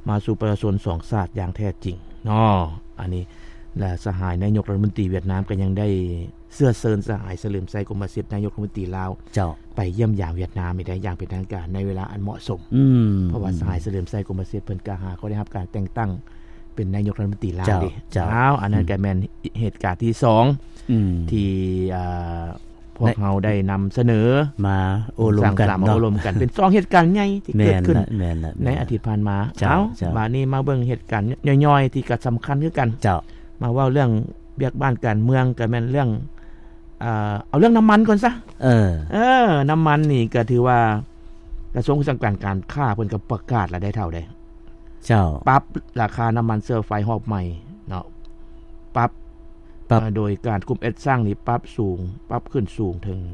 มาสู่ประชาชนสองชาติอย่างแท้จริงเนาะอันนี้และสหายนายกรัฐมนตรีเวียดนามก็ยังได้เสื้อเชิญสหายเฉลิมชัยกมลสิทธิ์นายกรัฐมนตรีลาวเจ้าไปเยี่ยมยามเวียดนามอีกได้อย่างเป็นทางการในเวลาอันเหมาะสมเพราะว่าสหายเฉลิมชัยกมลสิทธิ์เพิ่นก็เขาได้รับการแต่งตั้งเป็นนายกรัฐมนตรีลาวดิอันนั้นก็แม่นเหตุการณ์ที่2ที่พวกเราได้นำเสนอมาโอลมกันเป็น2เหตุการณ์ใหญ่ที่เกิดขึ้นในอาทิตย์ผ่านมาบัดนี้มาเบิ่งเหตุการณ์ย่อยๆที่ก็สำคัญคือกันมาเว้าเรื่องเบียกบ้านการเมืองก็แม่นเรื่องเอาเรื่องน้ำมันก่อนซะน้ำมันนี่ก็ถือว่ากระทรวงการค้าเพิ่นก็ประกาศแล้วได้เท่าใดปรับราคาน้ำมันเสื้อไฟรอบใหม่เนาะปรับโดยการกลุ่มเอสสร้างนี่ปรับขึ้นสูงถึง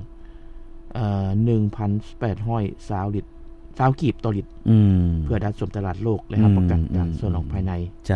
1,820 ลิตร20กีบต่อลิตรเพื่อดัชมตลาดโลกและรับประกันการส่งออกภายใน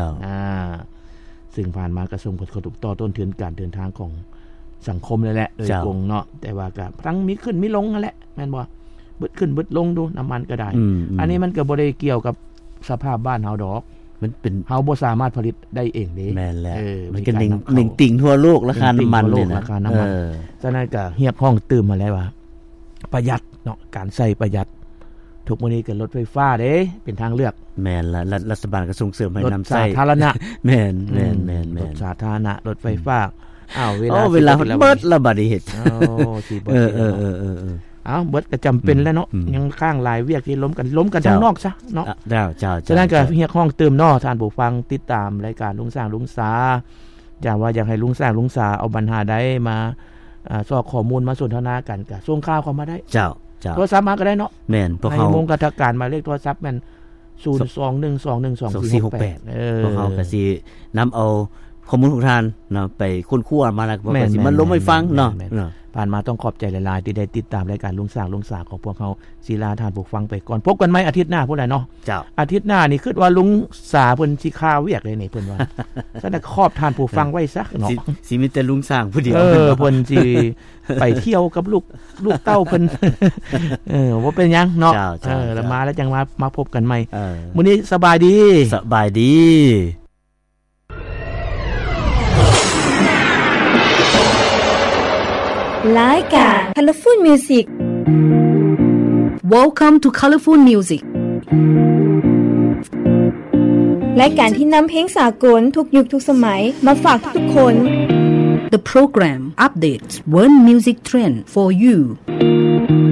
ซึ่งผ่านมากระทรวงผลกระทบต่อต้นทุนการเดินทางของสังคมเลยแหละโดยตรงเนาะแต่ว่าก็ทั้งมีขึ้นมีลงนั่นแหละแม่นบ่บึดขึ้นบึดลงดูน้ำมันก็ได้อันนี้มันก็บ่ได้เกี่ยวกับสภาพบ้านเฮาดอกมันเป็นเฮาบ่สามารถผลิตได้เองเด้แม่นแล้วมันก็นิ่งติ่งทั่วโลกราคาน้ำมันนี่นะราคาน้ำมันฉะนั้นก็เฮียบห้องตื่มมาแล้วว่าประหยัดเนาะการใช้ประหยัดทุกมื้อนี้ก็รถไฟฟ้าเด้เป็นทางเลือกแม่นละรัฐบาลก็ส่งเสริมให้นำใช้สาธารณะแม่นรถสาธารณะรถไฟฟ้าเวลาเบิดละบัดนี้เฮ็ดสิเบิดเบิดก็จำเป็นแล้วเนาะยังข้างหลายเวียกที่ล้มกันทางนอกซะเนาะเจ้าฉะนั้นก็เฮียห้องตื่มเนาะท่านผู้ฟังติดตามรายการลุงสร้างลุงสาว่าอยากให้ลุงสร้างลุงสาเอาปัญหาใดมาสอบข้อมูลมาสนทนากันก็ส่งข่าวเข้ามาได้เจ้าโทรศัพท์มาก็ได้เนาะแม่นพวกเฮาให้มงกทการมาเลขโทรศัพท์แม่น0212122468 พวกเฮาก็สินำเอาข้อมูลของท่านเนาะไปค้นคว้ามาแล้วก็สิมันลงให้ฟังเนาะผ่านมาต้องขอบใจหลายๆที่ได้ติดตามรายการลุงสร้างของพวกเฮาศิลาทานผู้ฟังไปก่อนพบกันใหม่อาทิตย์หน้าพุ่นแหละเนาะอาทิตย์หน้านี่คิดว่าลุงสาเพิ่นสิค้าเวียกเลยนี่เพิ่นว่าซะน่ะขอบทานผู้ฟังไว้ซะเนาะสิมีแต่ลุงสร้างผู้เดียวเพิ่นสิไปเที่ยวกับลูกเต้าเพิ่นบ่เป็นหยังเนาะแล้วมาแล้วจังมาพบกันใหม่มื้อนี้สบายดีรายการ Colorful Music Welcome to Colorful Music รายการที่นำเพลงสากลทุกยุคทุกสมัยมาฝากทุกคน The program updates world music trend for you